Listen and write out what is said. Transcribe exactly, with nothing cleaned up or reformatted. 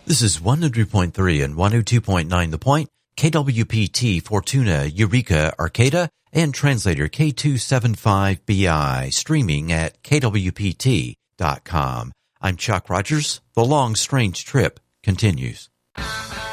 This is one hundred point three and one oh two point nine The Point, K W P T Fortuna, Eureka, Arcata, and translator K two seventy-five B I, streaming at K W P T dot com. I'm Chuck Rogers. The long, strange trip continues.